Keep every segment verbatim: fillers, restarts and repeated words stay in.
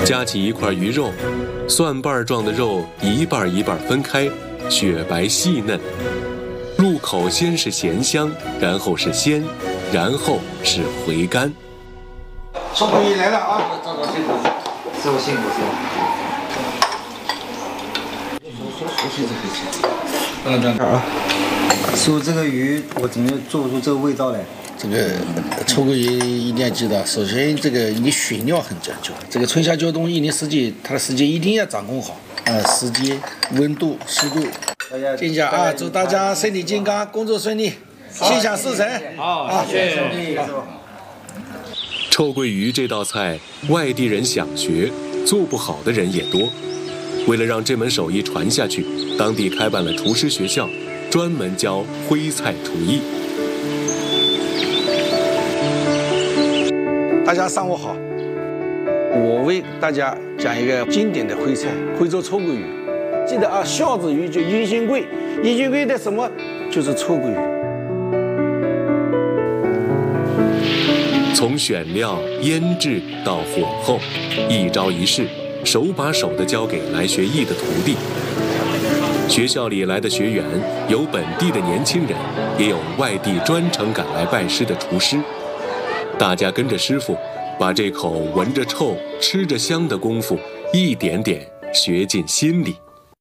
夹起一块鱼肉，蒜瓣状的肉一半一半分开，雪白细嫩。入口先是咸香，然后是鲜，然后是回甘。 臭鳜鱼来了啊！ 师傅辛苦师傅。 嗯，这样啊。 师傅，这个鱼我怎么做不出这个味道来？ 这个臭鳜鱼一定要记得，首先这个你选料很讲究，这个春夏秋冬一年四季，它的时间一定要掌控好。呃，时间、温度、湿度。敬讲啊！祝大家身体健康，工作顺利，心想事成。 好，啊，谢谢师傅。 臭鳜鱼这道菜，外地人想学，做不好的人也多。为了让这门手艺传下去，当地开办了厨师学校，专门教徽菜厨艺。 大家上午好，我为大家讲一个经典的徽菜——徽州臭鳜鱼。记得啊，孝子鱼就银杏桂，银杏桂的什么就是臭鳜鱼。 从选料、腌制到火候，一招一式，手把手地教给来学艺的徒弟。学校里来的学员有本地的年轻人，也有外地专程赶来拜师的厨师。大家跟着师傅，把这口闻着臭、吃着香的功夫，一点点学进心里。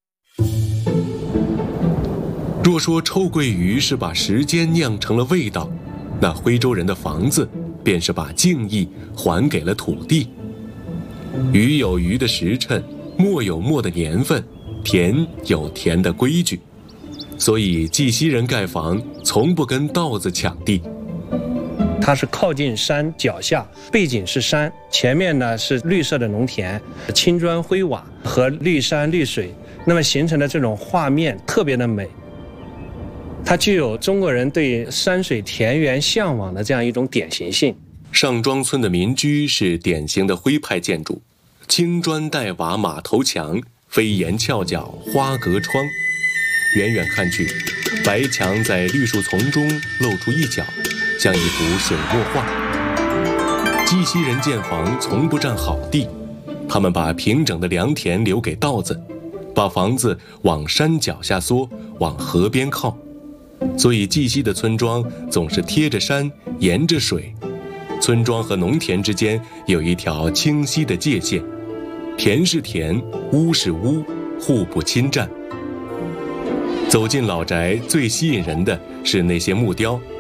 若说臭鳜鱼是把时间酿成了味道，那徽州人的房子便是把敬意还给了土地。鱼有鱼的时辰，墨有墨的年份，田有田的规矩，所以绩溪人盖房从不跟稻子抢地。 它是靠近山脚下，背景是山，前面呢是绿色的农田，青砖灰瓦和绿山绿水，那么形成的这种画面特别的美。它具有中国人对山水田园向往的这样一种典型性。 上庄村的民居是典型的徽派建筑，青砖黛瓦马头墙，飞檐翘角花格窗。远远看去，白墙在绿树丛中露出一角，像一幅水墨画。绩溪人建房从不占好地，他们把平整的良田留给稻子，把房子往山脚下缩，往河边靠。所以绩溪的村庄总是贴着山，沿着水，村庄和农田之间有一条清晰的界限，田是田，屋是屋，互不侵占。走进老宅，最吸引人的是那些木雕，